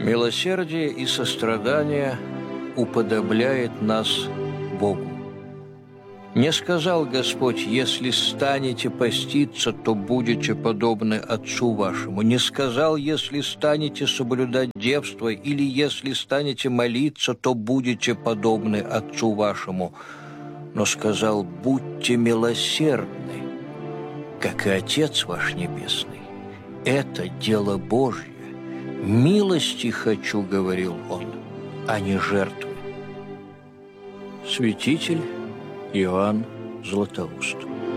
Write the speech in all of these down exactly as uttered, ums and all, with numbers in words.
Милосердие и сострадание уподобляет нас Богу. Не сказал Господь: если станете поститься, то будете подобны Отцу вашему. Не сказал: если станете соблюдать девство, или если станете молиться, то будете подобны Отцу вашему. Но сказал: будьте милосердны, как и Отец ваш Небесный. Это дело Божье. Милости хочу, говорил он, а не жертвы. Святитель Иоанн Златоуст.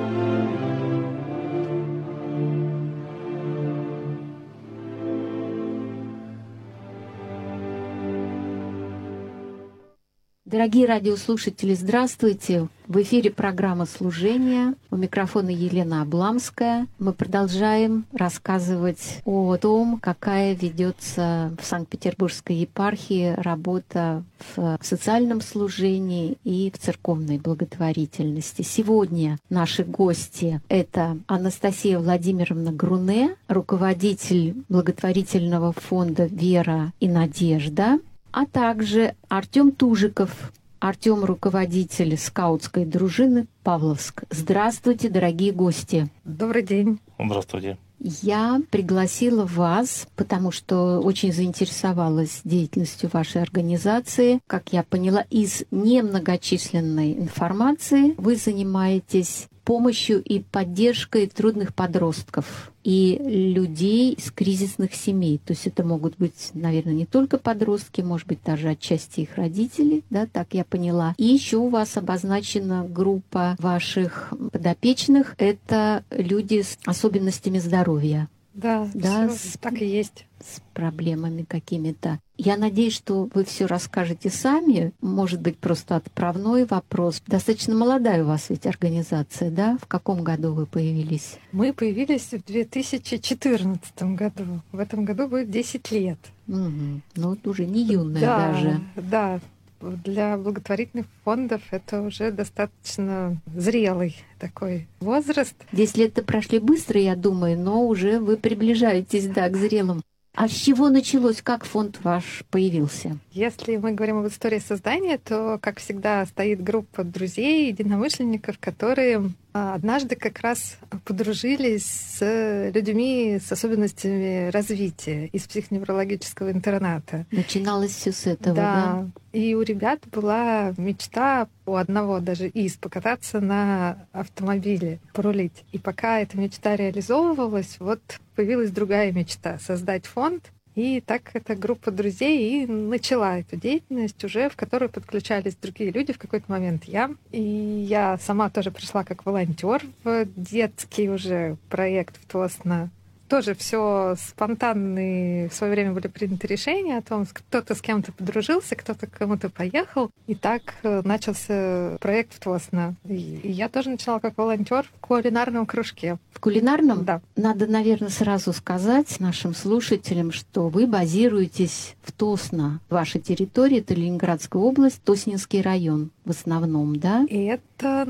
Дорогие радиослушатели, здравствуйте! В эфире программа «Служение». У микрофона Елена Обламская. Мы продолжаем рассказывать о том, какая ведется в Санкт-Петербургской епархии работа в социальном служении и в церковной благотворительности. Сегодня наши гости — это Анастасия Владимировна Груне, руководитель благотворительного фонда «Вера и надежда», а также Артём Тужиков. Артём — руководитель скаутской дружины «Павловск». Здравствуйте, дорогие гости. Добрый день. Здравствуйте. Я пригласила вас, потому что очень заинтересовалась деятельностью вашей организации. Как я поняла, из немногочисленной информации вы занимаетесь помощью и поддержкой трудных подростков и людей из кризисных семей. То есть это могут быть, наверное, не только подростки, может быть, даже отчасти их родители, да, так я поняла. И еще у вас обозначена группа ваших подопечных. Это люди с особенностями здоровья. Да, да, всё, с, так и есть. С проблемами какими-то. Я надеюсь, что вы все расскажете сами. Может быть, просто отправной вопрос. Достаточно молодая у вас ведь организация, да? В каком году вы появились? Мы появились в две тысячи четырнадцатом году. В этом году будет десять лет. Угу. Ну, вот уже не юная да, даже. Да, для благотворительных фондов это уже достаточно зрелый такой возраст. Десять лет-то прошли быстро, я думаю, но уже вы приближаетесь, да, к зрелым. А с чего началось, как фонд ваш появился? Если мы говорим об истории создания, то, как всегда, стоит группа друзей, единомышленников, которые однажды как раз подружились с людьми с особенностями развития из психоневрологического интерната. Начиналось все с этого, да? Да. И у ребят была мечта, у одного даже из, покататься на автомобиле, порулить. И пока эта мечта реализовывалась, вот появилась другая мечта — создать фонд. И так эта группа друзей и начала эту деятельность, уже в которую подключались другие люди, в какой-то момент я. И я сама тоже пришла как волонтер в детский уже проект в Тосно. Тоже все спонтанные, в свое время были приняты решения о том, кто-то с кем-то подружился, кто-то к кому-то поехал. И так начался проект в Тосно. И я тоже начала как волонтер в кулинарном кружке. В кулинарном? Да. Надо, наверное, сразу сказать нашим слушателям, что вы базируетесь в Тосно. Ваша территория — это Ленинградская область, Тоснинский район в основном, да? И это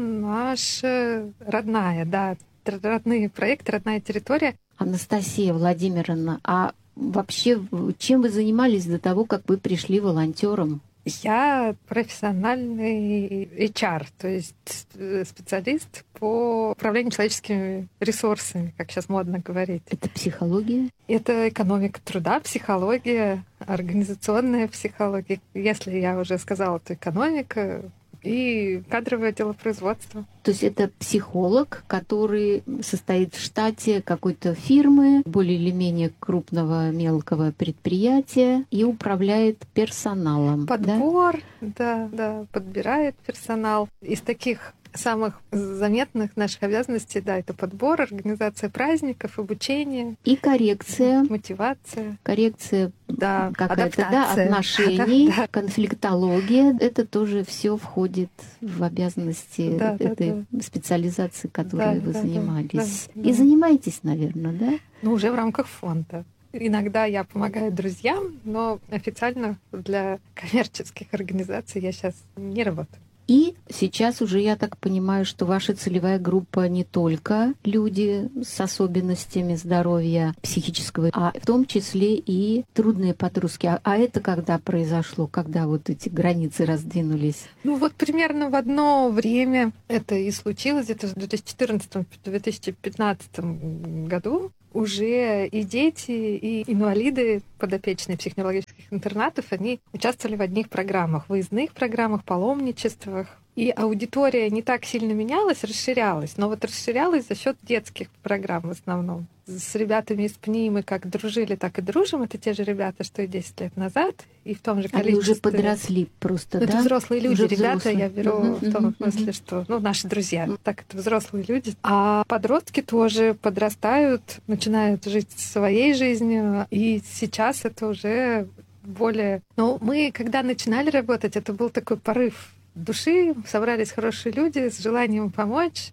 наша родная, да, родные проекты, родная территория. Анастасия Владимировна, а вообще чем вы занимались до того, как вы пришли волонтером? Я профессиональный эйч ар, то есть специалист по управлению человеческими ресурсами, как сейчас модно говорить. Это психология? Это экономика труда, психология, организационная психология. Если я уже сказала, то экономика и кадровое делопроизводство. То есть это психолог, который состоит в штате какой-то фирмы, более или менее крупного мелкого предприятия, и управляет персоналом. Подбор, да, да, да, подбирает персонал. Из таких самых заметных наших обязанностей, да, это подбор, организация праздников, обучение. И коррекция. Мотивация. Коррекция, да, какая-то, да, отношений, да, да. Конфликтология. Это тоже все входит в обязанности да, этой да, специализации, которой да, вы да, занимались. Да, да, И да. занимаетесь, наверное, да? Ну, уже в рамках фонда. Иногда я помогаю друзьям, но официально для коммерческих организаций я сейчас не работаю. И сейчас уже, я так понимаю, что ваша целевая группа не только люди с особенностями здоровья психического, а в том числе и трудные подростки. А, а это когда произошло? Когда вот эти границы раздвинулись? Ну вот примерно в одно время это и случилось, где-то в две тысячи четырнадцатом — две тысячи пятнадцатом году. Уже и дети, и инвалиды, подопечные психоневрологических интернатов, они участвовали в одних программах, выездных программах, паломничествах. И аудитория не так сильно менялась, расширялась, но вот расширялась за счет детских программ в основном. С ребятами из ПНИ мы как дружили, так и дружим. Это те же ребята, что и десять лет назад, и в том же количестве. Они уже подросли просто, это да? Взрослые люди, уже ребята, взрослые. я беру uh-huh, в том uh-huh, смысле, что ну, наши друзья. Uh-huh. Так это взрослые люди. А подростки тоже подрастают, начинают жить своей жизнью, и сейчас это уже более... Ну, мы, когда начинали работать, это был такой порыв души, собрались хорошие люди с желанием помочь.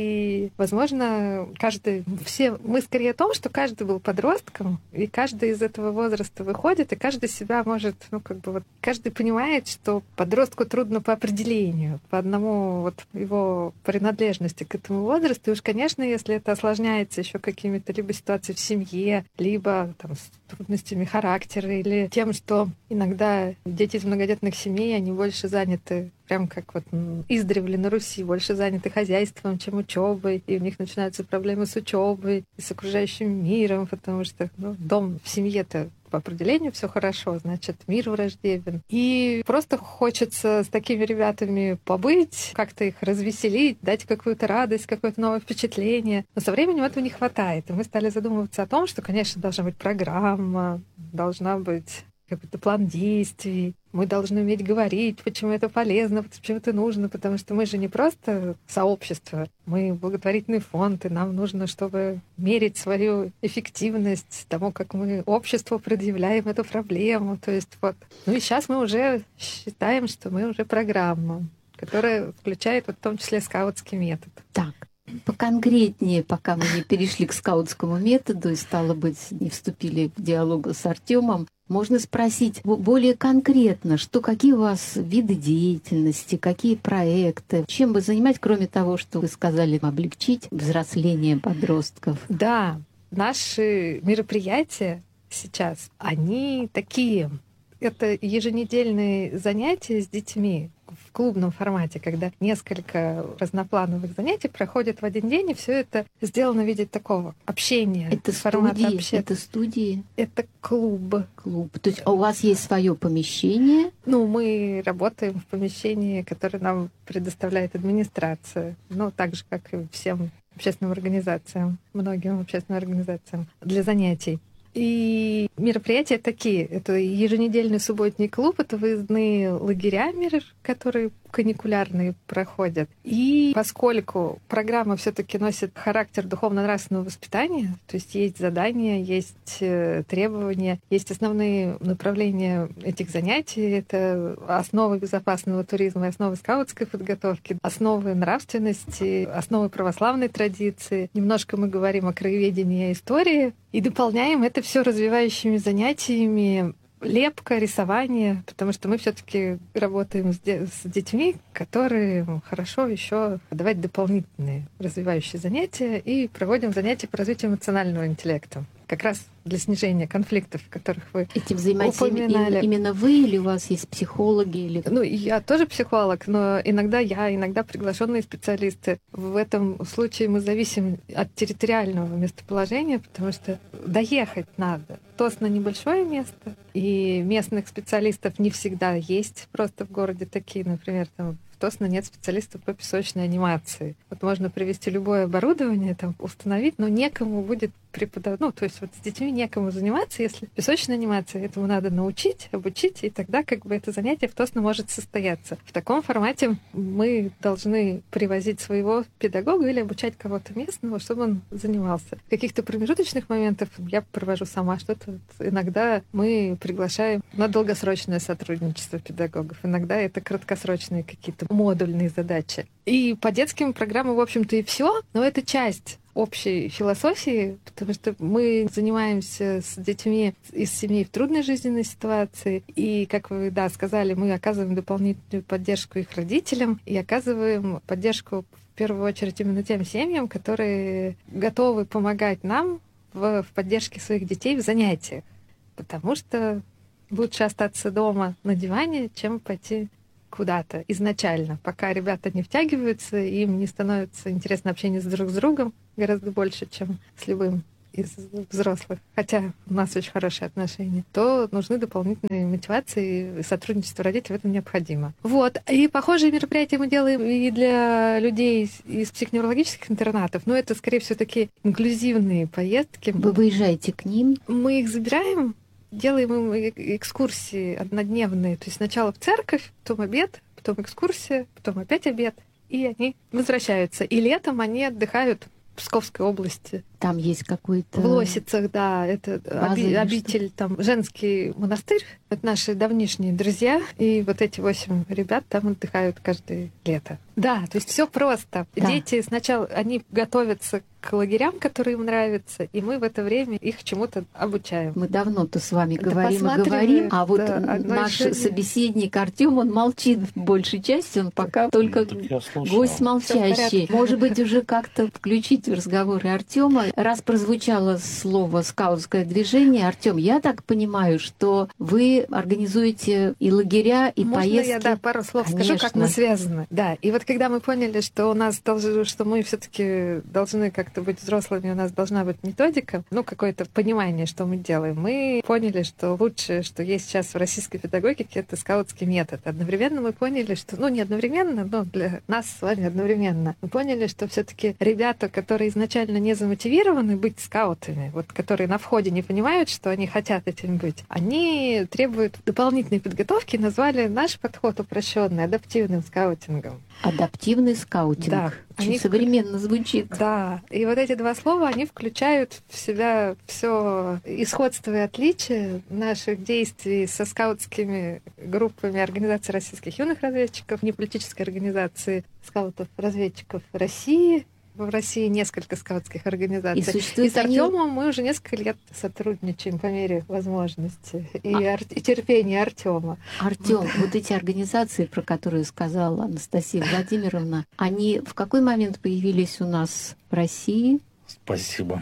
И, возможно, каждый... Все... Мы скорее о том, что каждый был подростком, и каждый из этого возраста выходит, и каждый себя может... Ну, как бы вот... Каждый понимает, что подростку трудно по определению, по одному вот его принадлежности к этому возрасту. И уж, конечно, если это осложняется еще какими-то либо ситуациями в семье, либо там, с трудностями характера, или тем, что иногда дети из многодетных семей, они больше заняты, прям как вот издревле на Руси, больше заняты хозяйством, чем учебой, и у них начинаются проблемы с учебой и с окружающим миром, потому что ну, дом в семье-то по определению все хорошо, значит, мир враждебен. И просто хочется с такими ребятами побыть, как-то их развеселить, дать какую-то радость, какое-то новое впечатление. Но со временем этого не хватает. И мы стали задумываться о том, что, конечно, должна быть программа, должна быть какой-то план действий. Мы должны уметь говорить, почему это полезно, почему это нужно, потому что мы же не просто сообщество, мы благотворительный фонд, и нам нужно, чтобы мерить свою эффективность тому, как мы обществу предъявляем эту проблему. То есть вот. Ну и сейчас мы уже считаем, что мы уже программа, которая включает вот в том числе скаутский метод. Так. Поконкретнее, пока мы не перешли к скаутскому методу и, стало быть, не вступили в диалог с Артёмом, можно спросить более конкретно, что какие у вас виды деятельности, какие проекты, чем вы занимаетесь, кроме того, что вы сказали, облегчить взросление подростков? Да, наши мероприятия сейчас, они такие. Это еженедельные занятия с детьми в клубном формате, когда несколько разноплановых занятий проходят в один день, и все это сделано в виде такого общения. Это студии, общения. это студии? Это клуб. Клуб. То есть у вас есть свое помещение? Ну, мы работаем в помещении, которое нам предоставляет администрация. Ну, так же, как и всем общественным организациям, многим общественным организациям для занятий. И мероприятия такие. Это еженедельный субботний клуб, это выездные лагеря, которые каникулярные проходят. И поскольку программа все-таки носит характер духовно-нравственного воспитания, то есть есть задания, есть требования, есть основные направления этих занятий. Это основы безопасного туризма, основы скаутской подготовки, основы нравственности, основы православной традиции. Немножко мы говорим о краеведении и истории и дополняем это все развивающими занятиями. Лепка, рисование, потому что мы все-таки работаем с, де- с детьми, которые хорошо еще давать дополнительные развивающие занятия и проводим занятия по развитию эмоционального интеллекта. Как раз для снижения конфликтов, которых вы Эти взаимодействия упоминали. Именно вы или у вас есть психологи? Или... Ну, я тоже психолог, но иногда я, иногда приглашенные специалисты. В этом случае мы зависим от территориального местоположения, потому что доехать надо. Тосно небольшое место, и местных специалистов не всегда есть просто в городе такие, например, там в Тосно нет специалистов по песочной анимации. Вот можно привезти любое оборудование, там, установить, но некому будет преподавать. Ну, то есть вот с детьми некому заниматься, если песочная анимация, этому надо научить, обучить, и тогда как бы это занятие в Тосно может состояться. В таком формате мы должны привозить своего педагога или обучать кого-то местного, чтобы он занимался. В каких-то промежуточных моментах я провожу сама что-то. Вот иногда мы приглашаем на долгосрочное сотрудничество педагогов, иногда это краткосрочные какие-то модульные задачи. И по детским программам, в общем-то, и все, но это часть общей философии, потому что мы занимаемся с детьми из семей в трудной жизненной ситуации, и, как вы, да, сказали, мы оказываем дополнительную поддержку их родителям и оказываем поддержку в первую очередь именно тем семьям, которые готовы помогать нам в, в поддержке своих детей в занятиях, потому что лучше остаться дома на диване, чем пойти куда-то изначально, пока ребята не втягиваются, и им не становится интересно общение с друг с другом гораздо больше, чем с любым из взрослых, хотя у нас очень хорошие отношения, то нужны дополнительные мотивации, и сотрудничество родителей в этом необходимо. Вот. И похожие мероприятия мы делаем и для людей из психоневрологических интернатов, но это, скорее всего, такие инклюзивные поездки. Вы выезжаете к ним? Мы их забираем, делаем им экскурсии однодневные. То есть сначала в церковь, потом обед, потом экскурсия, потом опять обед, и они возвращаются. И летом они отдыхают в Псковской области. Там есть какой-то... В Лосицах, да, это оби- обитель, там женский монастырь. Это наши давнишние друзья. И вот эти восемь ребят там отдыхают каждое лето. Да, то есть все просто. Да. Дети сначала, они готовятся к лагерям, которые им нравятся, и мы в это время их чему-то обучаем. Мы давно-то с вами да говорим и говорим, а вот да, наш собеседник Артём, он молчит в большей части, он пока только гость молчащий. Может быть, уже как-то включить в разговоры Артёма. Раз прозвучало слово «скаутское движение», Артём, я так понимаю, что вы организуете и лагеря, и Можно поездки? я, да, пару слов Конечно. скажу, как мы связаны? Да, и вот когда мы поняли, что у нас должны, что мы все-таки должны как-то быть взрослыми, у нас должна быть методика, ну, какое-то понимание, что мы делаем, мы поняли, что лучшее, что есть сейчас в российской педагогике, это скаутский метод. Одновременно мы поняли, что, ну, не одновременно, но для нас с вами одновременно, мы поняли, что все-таки ребята, которые изначально не замотивированы быть скаутами, вот которые на входе не понимают, что они хотят этим быть, они требуют дополнительной подготовки, назвали наш подход упрощенный адаптивным скаутингом. Адаптивный скаутинг. Да. Очень Они современно звучит. Да, и вот эти два слова, они включают в себя все и сходство, и отличия наших действий со скаутскими группами Организации российских юных разведчиков, неполитической организации скаутов-разведчиков России. В России несколько скаутских организаций. И, и с Артёмом они... мы уже несколько лет сотрудничаем по мере возможности и, а... ар... и терпения Артёма. Артём, вот. вот эти организации, про которые сказала Анастасия Владимировна, они в какой момент появились у нас в России? Спасибо.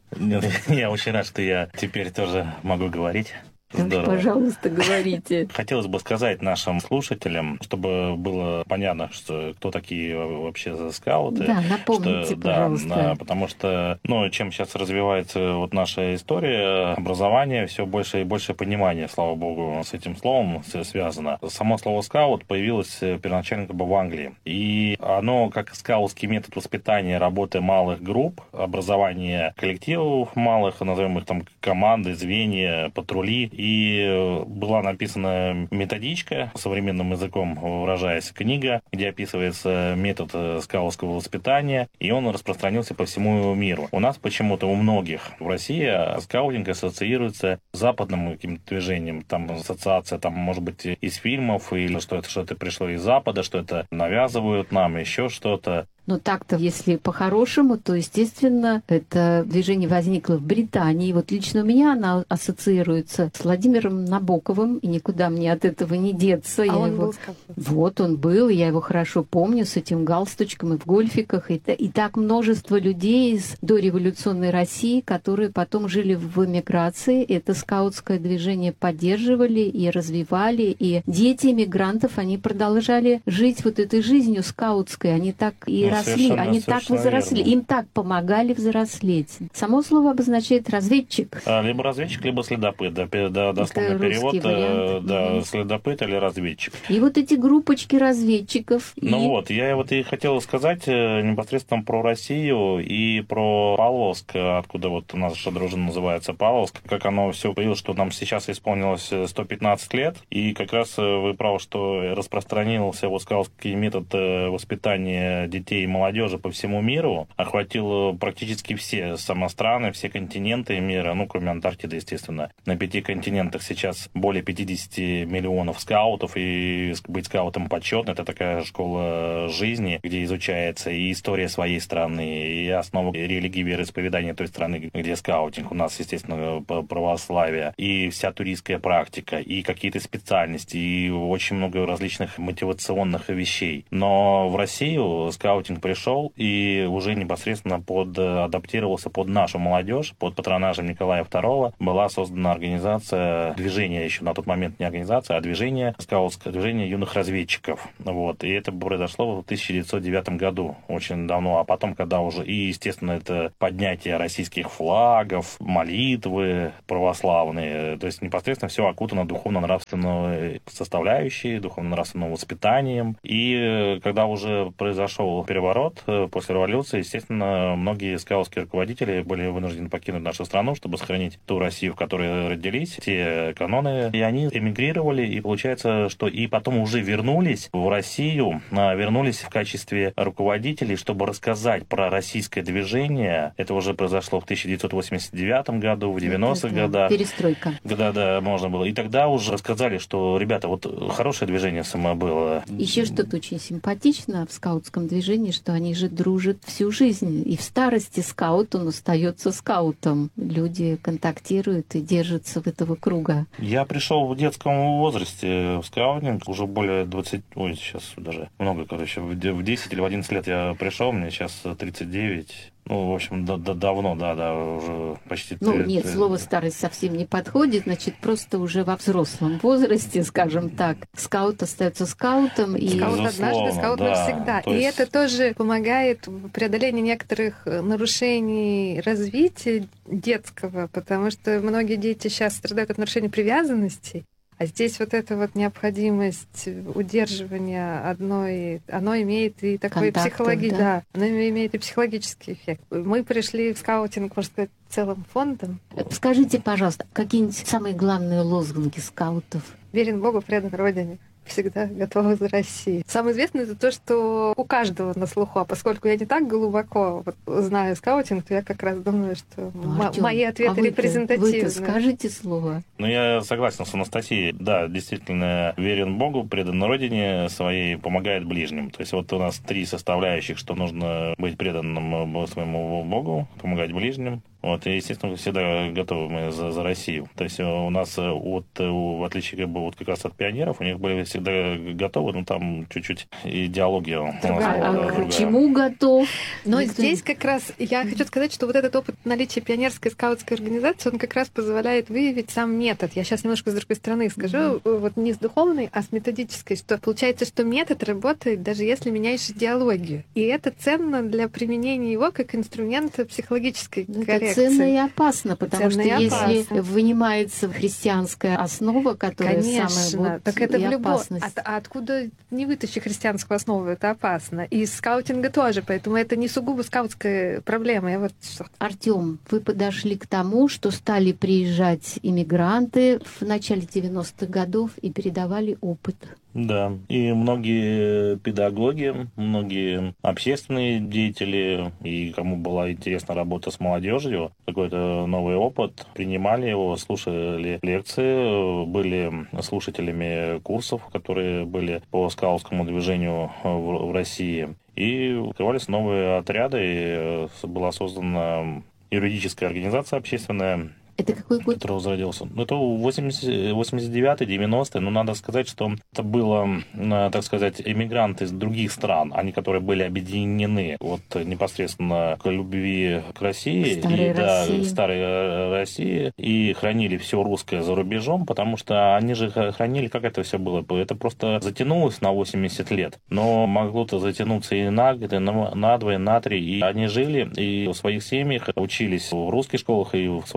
Я очень рад, что я теперь тоже могу говорить. Здорово. Пожалуйста, говорите. Хотелось бы сказать нашим слушателям, чтобы было понятно, что кто такие вообще скауты. Да, напомните, что, пожалуйста. Да, потому что, ну, чем сейчас развивается вот наша история, образование, все больше и больше понимания, слава богу, с этим словом связано. Само слово скаут появилось первоначально как бы в Англии. И оно, как скаутский метод воспитания, работы малых групп, образования коллективов малых, назовем их там команды, звенья, патрули. И была написана методичка, современным языком выражаясь, книга, где описывается метод скаутского воспитания, и он распространился по всему миру. У нас почему-то у многих в России скаутинг ассоциируется с западным каким-то движением. Там ассоциация, там, может быть, из фильмов, или что это, что это пришло из Запада, что это навязывают нам, еще что-то. Но так-то, если по-хорошему, то, естественно, это движение возникло в Британии. Вот лично у меня оно ассоциируется с Владимиром Набоковым, и никуда мне от этого не деться. А я он его... был скаутом? Вот он был, я его хорошо помню, с этим галстучком и в гольфиках. И, и так множество людей из дореволюционной России, которые потом жили в эмиграции. Это скаутское движение поддерживали и развивали. И дети эмигрантов, они продолжали жить вот этой жизнью скаутской. Они так и росли, совершенно, они так возросли, верно. им так помогали взрослеть. Само слово обозначает разведчик. Либо разведчик, либо следопыт. Да, да, дословный перевод, вариант. да, Mm-hmm. следопыт или разведчик. И вот эти группочки разведчиков. Ну и... вот, я вот и хотел сказать непосредственно про Россию и про Павловск, откуда вот наша дружина называется Павловск, как оно все появилось, что нам сейчас исполнилось сто пятнадцать лет, и как раз вы правы, что распространился вот скаутский метод воспитания детей и молодежи по всему миру, охватил практически все самостраны, все континенты мира, ну, кроме Антарктиды, естественно. На пяти континентах сейчас более пятьдесят миллионов скаутов, и быть скаутом почетно. Это такая школа жизни, где изучается и история своей страны, и основы религии, вероисповедания той страны, где скаутинг. У нас, естественно, православие, и вся туристская практика, и какие-то специальности, и очень много различных мотивационных вещей. Но в Россию скаутинг пришел и уже непосредственно под, адаптировался под нашу молодежь, под патронажем Николая второго. Была создана организация, движение еще на тот момент не организация, а движение, скаутское движение юных разведчиков. Вот. И это произошло в тысяча девятьсот девятом году, очень давно. А потом, когда уже, и, естественно, это поднятие российских флагов, молитвы православные, то есть непосредственно все окутано духовно-нравственной составляющей, духовно-нравственным воспитанием. И когда уже произошел переворот после революции, естественно, многие скаутские руководители были вынуждены покинуть нашу страну, чтобы сохранить ту Россию, в которой родились, те каноны. И они эмигрировали, и получается, что и потом уже вернулись в Россию, вернулись в качестве руководителей, чтобы рассказать про российское движение. Это уже произошло в тысяча девятьсот восемьдесят девятом году, в девяностых годах. Перестройка. Да, да, можно было. И тогда уже рассказали, что, ребята, вот хорошее движение само было. Еще что-то очень симпатично в скаутском движении, что они же дружат всю жизнь. И в старости скаут, он остается скаутом. Люди контактируют и держатся в этого круга. Я пришел в детском возрасте в скаутинг, уже более двадцати, ой, сейчас даже много, короче, в десять или в одиннадцать лет я пришел, мне сейчас тридцать девять. Ну, в общем, да, да, давно, да, да, уже почти... Ну, нет, слово «старость» совсем не подходит, значит, просто уже во взрослом возрасте, скажем так, скаут остается скаутом. И... Скаут однажды, скаут да, навсегда. То и есть... это тоже помогает в преодолении некоторых нарушений развития детского, потому что многие дети сейчас страдают от нарушений привязанности. А здесь вот эта вот необходимость удерживания одной, оно имеет и такой психологи... да? да, оно имеет и психологический эффект. Мы пришли в скаутинг, можно сказать, целым фондом. Скажите, пожалуйста, какие-нибудь самые главные лозунги скаутов? Верен Богу, предан Родине. Всегда готовы за Россию. Самое известное это то, что у каждого на слуху, а поскольку я не так глубоко вот, знаю скаутинг, то я как раз думаю, что ну, Артём, мои ответы а репрезентативны. Вы-то скажите слово. Ну, я согласен с Анастасией. Да, действительно, верен Богу, предан Родине своей, помогает ближним. То есть вот у нас три составляющих, что нужно быть преданным своему Богу, помогать ближним. Вот, и, естественно, всегда готовы мы за, за Россию. То есть у нас, от, в отличие как бы, вот как раз от пионеров, у них были всегда готовы, ну, там чуть-чуть идеология. Другая. А, а к чему готов? Но Никто... здесь как раз я хочу сказать, что вот этот опыт наличия пионерской скаутской организации, он как раз позволяет выявить сам метод. Я сейчас немножко с другой стороны скажу, mm-hmm. вот не с духовной, а с методической, что получается, что метод работает, даже если меняешь идеологию. И это ценно для применения его как инструмента психологической это коррекции. Ценно и опасно, потому Ценно что если опасно. вынимается христианская основа, которая Конечно, самая вот так это и в любом... опасность. А, а откуда не вытащи христианскую основу, это опасно. И из скаутинга тоже, поэтому это не сугубо скаутская проблема. Я вот что... Артём, вы подошли к тому, что стали приезжать иммигранты в начале девяностых годов и передавали опыт. Да, и многие педагоги, многие общественные деятели, и кому была интересна работа с молодежью, какой-то новый опыт, принимали его, слушали лекции, были слушателями курсов, которые были по скаутскому движению в, в России. И открывались новые отряды, и была создана юридическая организация общественная, Это какой год? Который возродился. Это восемьдесят девятый, девяностый. Но надо сказать, что это было, так сказать, эмигранты из других стран, они, которые были объединены вот непосредственно к любви к России. Старой и, России. Да, старой России. И хранили все русское за рубежом, потому что они же хранили, как это все было. Это просто затянулось на восемьдесят лет. Но могло-то затянуться и на год, и на, на два, и на три. И они жили, и в своих семьях учились в русских школах, и в своих национальных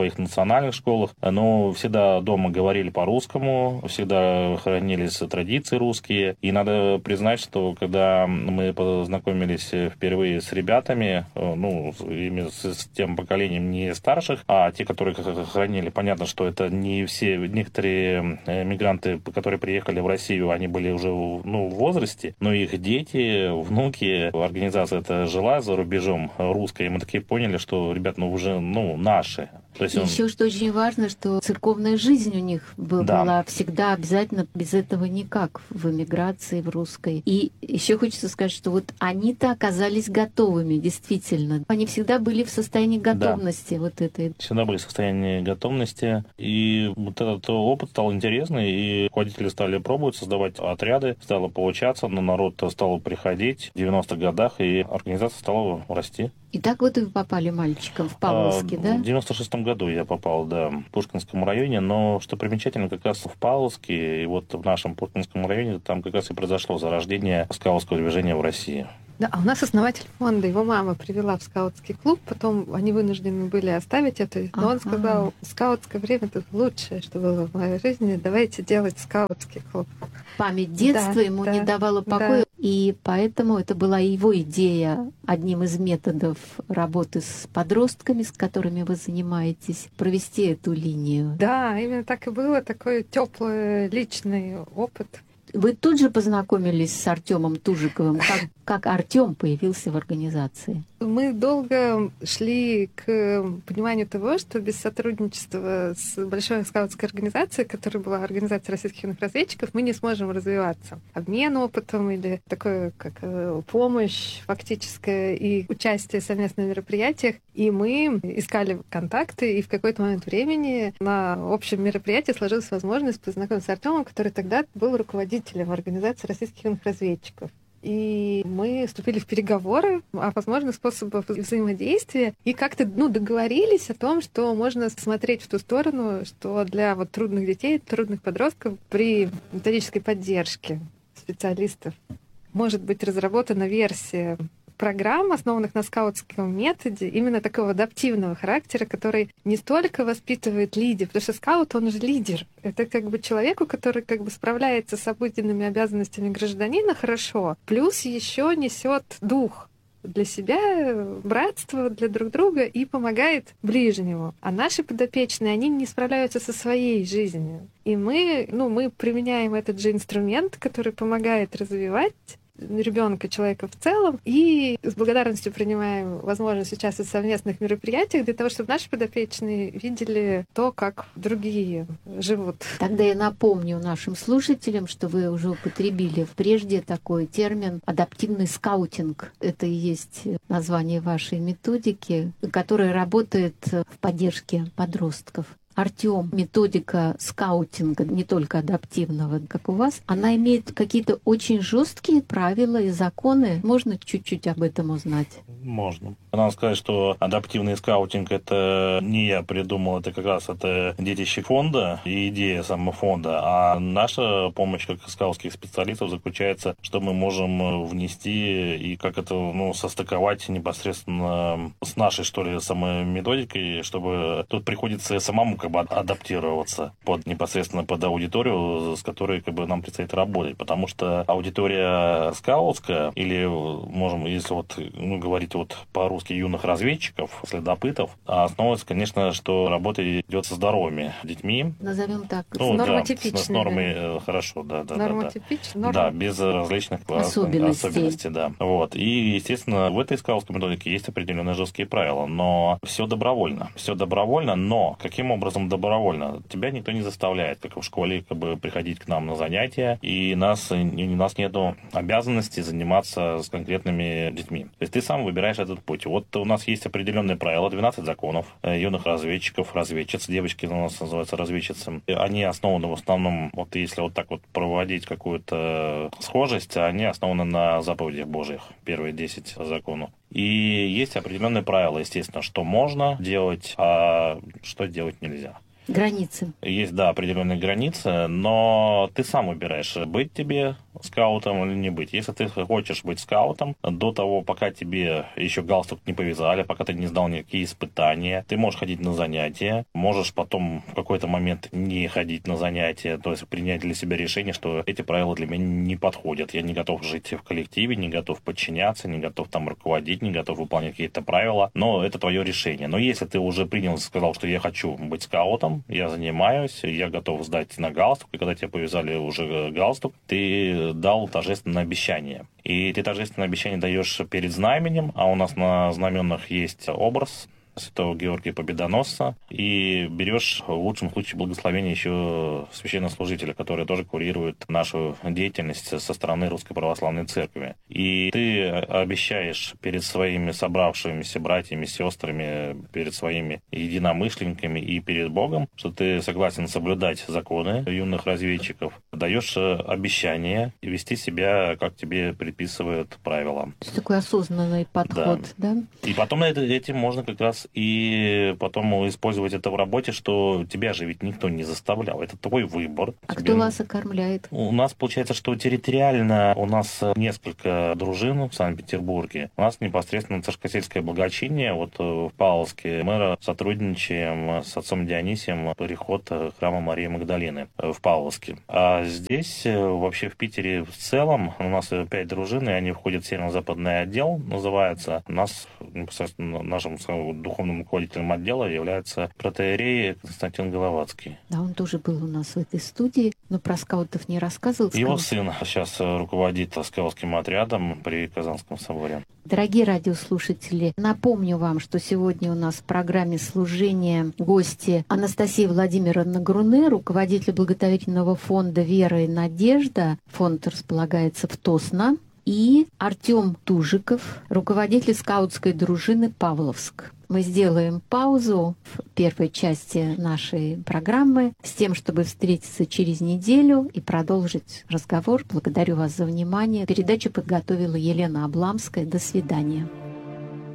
национальных школах, но всегда дома говорили по-русскому, всегда хранились традиции русские. И надо признать, что когда мы познакомились впервые с ребятами, ну, именно с тем поколением не старших, а те, которые хранили, понятно, что это не все, некоторые мигранты, которые приехали в Россию, они были уже, ну, в возрасте, но их дети, внуки, организация эта жила за рубежом русской, и мы такие поняли, что, ребят, ну, уже, ну, наши. То есть он... Еще что очень важно, что церковная жизнь у них была да. всегда обязательно, без этого никак в эмиграции, в русской. И еще хочется сказать, что вот они-то оказались готовыми, действительно. Они всегда были в состоянии готовности, да. вот этой. Всегда были в состоянии готовности, и вот этот опыт стал интересный, и руководители стали пробовать создавать отряды, стало получаться, но народ стал приходить в девяностых годах, и организация стала расти. И так вот вы попали мальчиком в Павловске, а, да? В девяносто шестом году я попал, да, в Пушкинском районе, но что примечательно, как раз в Павловске, и вот в нашем Пушкинском районе, там как раз и произошло зарождение скаутского движения в России. Да, а у нас основатель фонда, его мама привела в скаутский клуб, потом они вынуждены были оставить это, но ага. он сказал, скаутское время — это лучшее, что было в моей жизни, давайте делать скаутский клуб. Память детства да, ему да, не давала покоя, да. и поэтому это была его идея, одним из методов работы с подростками, с которыми вы занимаетесь, провести эту линию. Да, именно так и было, такой теплый личный опыт. Вы тут же познакомились с Артемом Тужиковым. Как, как Артем появился в организации? Мы долго шли к пониманию того, что без сотрудничества с большой скаутской организацией, которая была организацией российских юных разведчиков, мы не сможем развиваться. Обмен опытом или такое, как помощь фактическая и участие в совместных мероприятиях. И мы искали контакты, и в какой-то момент времени на общем мероприятии сложилась возможность познакомиться с Артемом, который тогда был руководителем организации российских юных разведчиков. И мы вступили в переговоры о возможных способах взаимодействия и как-то ну, договорились о том, что можно смотреть в ту сторону, что для вот, трудных детей, трудных подростков при методической поддержке специалистов может быть разработана версия программ, основанных на скаутском методе, именно такого адаптивного характера, который не столько воспитывает лидера, потому что скаут, он же лидер. Это как бы человеку, который как бы справляется с обыденными обязанностями гражданина хорошо, плюс еще несет дух для себя, братство для друг друга и помогает ближнему. А наши подопечные, они не справляются со своей жизнью. И мы, ну, мы применяем этот же инструмент, который помогает развивать ребенка, человека в целом, и с благодарностью принимаем возможность участвовать в совместных мероприятиях для того, чтобы наши подопечные видели то, как другие живут. Тогда я напомню нашим слушателям, что вы уже употребили прежде такой термин «адаптивный скаутинг». Это и есть название вашей методики, которая работает в поддержке подростков. Артём, методика скаутинга, не только адаптивного, как у вас, она имеет какие-то очень жесткие правила и законы. Можно чуть-чуть об этом узнать? Можно. Надо сказать, что адаптивный скаутинг — это не я придумал, это как раз это детище фонда и идея самого фонда. А наша помощь как скаутских специалистов заключается, что мы можем внести и как это ну, состыковать непосредственно с нашей, что ли, самой методикой, чтобы тут приходится самому как бы адаптироваться под непосредственно под аудиторию, с которой как бы нам предстоит работать, потому что аудитория скаутская, или можем, если вот ну, говорить вот по-русски юных разведчиков, следопытов, основывается, конечно, что работа идет со здоровыми детьми. Назовем так, ну, с нормотипичными. Да, с, с нормой, хорошо, да, да, Нормотипичными. да, да. Да, без различных особенностей. особенностей, да. Вот. И, естественно, в этой скаутской методике есть определенные жесткие правила, но все добровольно. Все добровольно, но каким образом добровольно? Тебя никто не заставляет, как в школе, как бы приходить к нам на занятия, и нас, и у нас нет обязанности заниматься с конкретными детьми. То есть ты сам выбираешь этот путь. Вот у нас есть определенные правила, двенадцать законов юных разведчиков, разведчиц, девочки у нас называются разведчицы. Они основаны в основном, вот если вот так вот проводить какую-то схожесть, они основаны на заповедях Божьих, первые десять законов. И есть определенные правила, естественно, что можно делать, а что делать нельзя. Границы. Есть, да, определенные границы, но ты сам выбираешь, быть тебе скаутом или не быть. Если ты хочешь быть скаутом, до того, пока тебе еще галстук не повязали, пока ты не сдал никакие испытания, ты можешь ходить на занятия, можешь потом в какой-то момент не ходить на занятия, то есть принять для себя решение, что эти правила для меня не подходят. Я не готов жить в коллективе, не готов подчиняться, не готов там руководить, не готов выполнять какие-то правила, но это твое решение. Но если ты уже принял и сказал, что я хочу быть скаутом, я занимаюсь, я готов сдать на галстук, и когда тебе повязали уже галстук, ты дал торжественное обещание. И ты торжественное обещание даешь перед знаменем, а у нас на знаменах есть образ святого Георгия Победоносца, и берешь в лучшем случае благословение еще священнослужителя, который тоже курирует нашу деятельность со стороны Русской Православной Церкви. И ты обещаешь перед своими собравшимися братьями, сестрами, перед своими единомышленниками и перед Богом, что ты согласен соблюдать законы юных разведчиков, даешь обещание вести себя, как тебе предписывают правила. То есть такой осознанный подход, да? да? И потом этим можно как раз и потом использовать это в работе, что тебя же ведь никто не заставлял. Это твой выбор. А Тебе... кто вас окормляет? У нас получается, что территориально у нас несколько дружин в Санкт-Петербурге. У нас непосредственно царскосельское благочиние. Вот в Павловске мы сотрудничаем с отцом Дионисием приход храма Марии Магдалины в Павловске. А здесь, вообще в Питере в целом, у нас пять дружин, и они входят в северо-западный отдел, называется. У нас непосредственно нашим духовным руководителем отдела является протоиерей Константин Головацкий. Да, он тоже был у нас в этой студии, но про скаутов не рассказывал. Его сын сейчас руководит скаутским отрядом при Казанском соборе. Дорогие радиослушатели, напомню вам, что сегодня у нас в программе служения гости Анастасия Владимировна Груне, руководитель благотворительного фонда «Вера и надежда». Фонд располагается в Тосно. И Артем Тужиков, руководитель скаутской дружины «Павловск». Мы сделаем паузу в первой части нашей программы с тем, чтобы встретиться через неделю и продолжить разговор. Благодарю вас за внимание. Передачу подготовила Елена Обламская. До свидания.